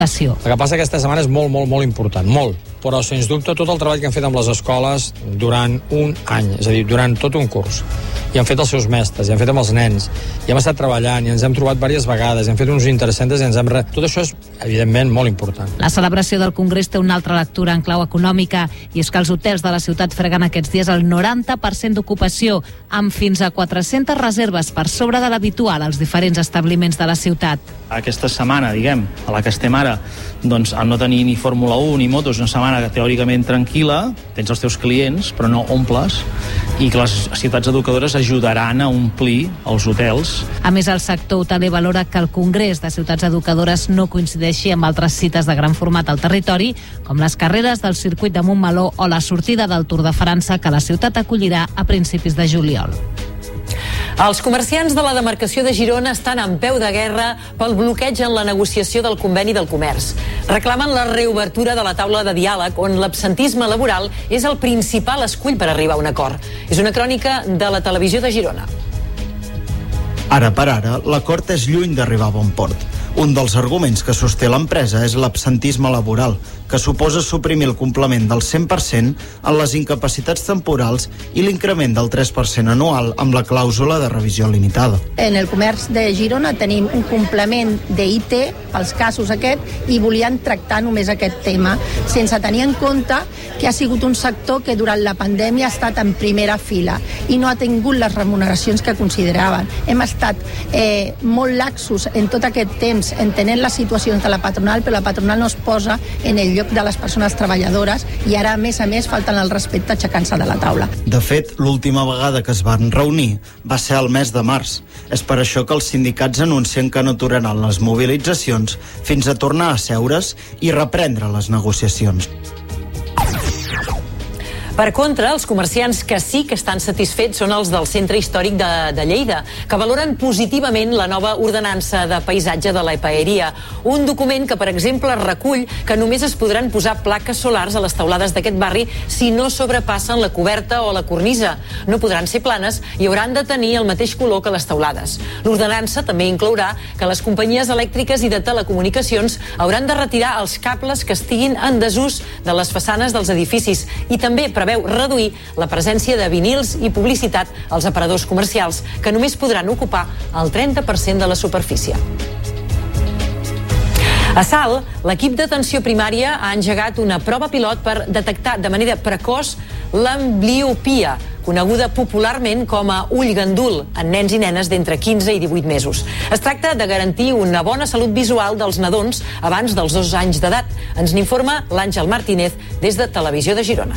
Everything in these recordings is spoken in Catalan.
El que passa aquesta setmana és molt important, molt. Però, sens dubte, tot el treball que han fet amb les escoles durant un any, és a dir, durant tot un curs, i han fet els seus mestres, i han fet amb els nens, i hem estat treballant, i ens hem trobat diverses vegades, i hem fet uns interessants, i ens hem... Tot això és, evidentment, molt important. La celebració del Congrés té una altra lectura en clau econòmica, i és que els hotels de la ciutat freguen aquests dies el 90% d'ocupació, amb fins a 400 reserves per sobre de l'habitual als diferents establiments de la ciutat. Aquesta setmana, diguem, a la que estem ara, doncs, al no tenir ni Fórmula 1 ni motos, una setmana teòricament tranquil·la, tens els teus clients, però no omples, i que les ciutats educadores ajudaran a omplir els hotels. A més, el sector hoteler valora que el Congrés de Ciutats Educadores no coincideixi amb altres cites de gran format al territori, com les carreres del circuit de Montmeló o la sortida del Tour de França, que la ciutat acollirà a principis de juliol. Els comerciants de la demarcació de Girona estan en peu de guerra pel bloqueig en la negociació del conveni del comerç. Reclamen la reobertura de la taula de diàleg, on l'absentisme laboral és el principal escull per arribar a un acord. És una crònica de la televisió de Girona. Ara per ara, l'acord és lluny d'arribar a bon port. Un dels arguments que sosté l'empresa és l'absentisme laboral, que suposa suprimir el complement del 100% en les incapacitats temporals i l'increment del 3% anual amb la clàusula de revisió limitada. En el comerç de Girona tenim un complement d'IT als casos i volien tractar només aquest tema, sense tenir en compte que ha sigut un sector que durant la pandèmia ha estat en primera fila i no ha tingut les remuneracions que consideraven. Hem estat molt laxos en tot aquest temps entenent les situacions de la patronal, però la patronal no es posa en el lloc de les persones treballadores i ara, a més, falten el respecte aixecant-se de la taula. De fet, l'última vegada que es van reunir va ser al mes de març. És per això que els sindicats anuncien que no aturaran les mobilitzacions fins a tornar a seure's i reprendre les negociacions. Per contra, els comerciants que sí que estan satisfets són els del Centre Històric de Lleida, que valoren positivament la nova ordenança de paisatge de l'EPAEria, un document que, per exemple, recull que només es podran posar plaques solars a les teulades d'aquest barri si no sobrepassen la coberta o la cornisa. No podran ser planes i hauran de tenir el mateix color que les teulades. L'ordenança també inclourà que les companyies elèctriques i de telecomunicacions hauran de retirar els cables que estiguin en desús de les façanes dels edificis i també preveu reduir la presència de vinils i publicitat als aparadors comercials, que només podran ocupar el 30% de la superfície. A Salt, l'equip d'atenció primària ha engegat una prova pilot per detectar de manera precoç l'ambliopia, coneguda popularment com a ull gandul, en nens i nenes d'entre 15 i 18 mesos. Es tracta de garantir una bona salut visual dels nadons abans dels 2 anys d'edat. Ens n'informa l'Àngel Martínez des de Televisió de Girona.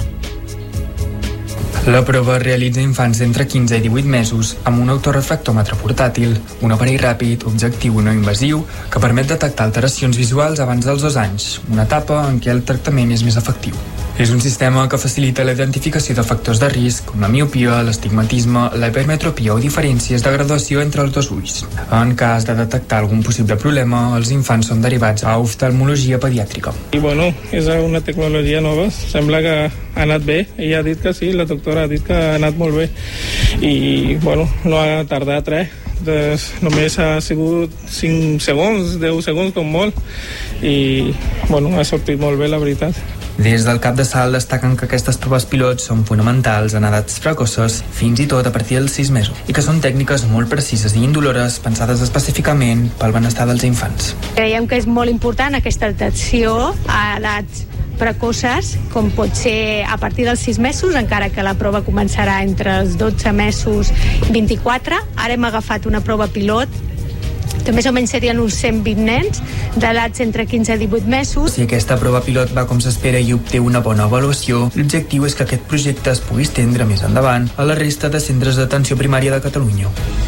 La prova es realitza a infants d'entre 15 i 18 mesos amb un autorefractòmetre portàtil, un aparell ràpid, objectiu i no invasiu que permet detectar alteracions visuals abans dels 2 anys, una etapa en què el tractament és més efectiu. És un sistema que facilita la identificació de factors de risc com la miopia, l'estigmatisme, la hipermetropia o diferències de graduació entre els 2 ulls. En cas de detectar algun possible problema, els infants són derivats a oftalmologia pediàtrica. I bueno, és una tecnologia nova, sembla que ha anat bé, ella ha dit que sí, la doctora ha dit que ha anat molt bé i bueno, no ha tardat res. Només ha sigut 5 segons, 10 segons com molt i bueno, ha sortit molt bé la veritat. Des del CAP de Salt destaquen que aquestes proves pilots són fonamentals en edats precoces, fins i tot a partir dels 6 mesos, i que són tècniques molt precises i indolores pensades específicament pel benestar dels infants. Creiem que és molt important aquesta atenció a edats precoces, com pot ser a partir dels 6 mesos, encara que la prova començarà entre els 12 mesos i 24. Ara hem agafat una prova pilot que més o menys serien uns 120 nens d'edats entre 15 i 18 mesos. Si aquesta prova pilot va com s'espera i obté una bona avaluació, l'objectiu és que aquest projecte es pugui estendre més endavant a la resta de centres d'atenció primària de Catalunya.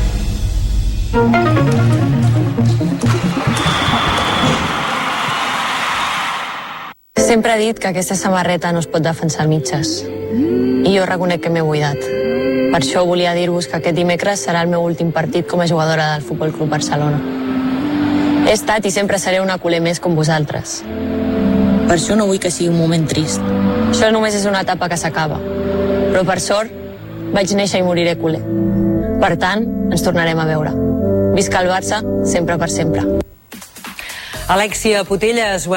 Sempre he dit que aquesta samarreta no es pot defensar a mitges. I jo reconec que m'he buidat. Per això volia dir-vos que aquest dimecres serà el meu últim partit com a jugadora del Futbol Club Barcelona. He estat i sempre seré una culer més com vosaltres. Per això no vull que sigui un moment trist. Això només és una etapa que s'acaba. Però per sort, vaig néixer i moriré culer. Per tant, ens tornarem a veure. Visca el Barça, sempre per sempre. Alexia Putelles,